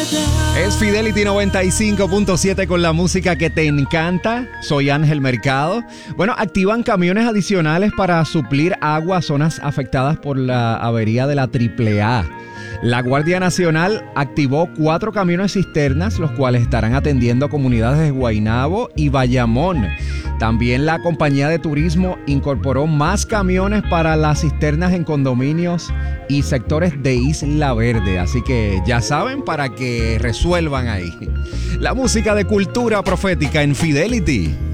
Es Fidelity 95.7 con la música que te encanta. Soy Ángel Mercado. Bueno, activan camiones adicionales para suplir agua a zonas afectadas por la avería de la AAA. La Guardia Nacional activó 4 camiones cisternas, los cuales estarán atendiendo comunidades de Guaynabo y Bayamón. También la compañía de turismo incorporó más camiones para las cisternas en condominios y sectores de Isla Verde. Así que ya saben, para que resuelvan ahí. La música de cultura profética en Fidelity.